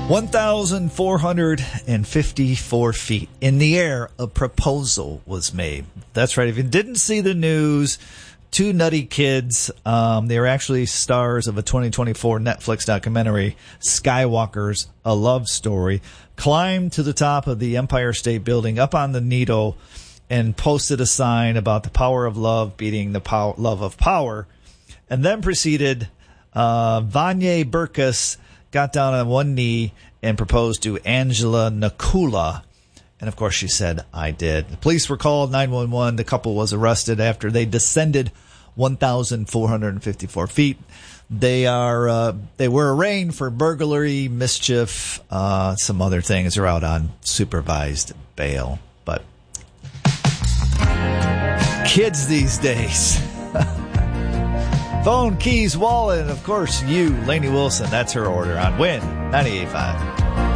1,454 feet in the air, a proposal was made. That's right. If you didn't see the news, two nutty kids, they were actually stars of a 2024 Netflix documentary, Skywalker's A Love Story, climbed to the top of the Empire State Building up on the Needle and posted a sign about the power of love beating the love of power, and then proceeded, Vanya Burkus got down on one knee and proposed to Angela Nakula. And, of course, she said, I did. The police were called, 911. The couple was arrested after they descended 1,454 feet. They were arraigned for burglary, mischief, some other things. They're out on supervised bail. But kids these days. Phone, keys, wallet, and, of course, you, Lainey Wilson. That's her order on Win 98.5.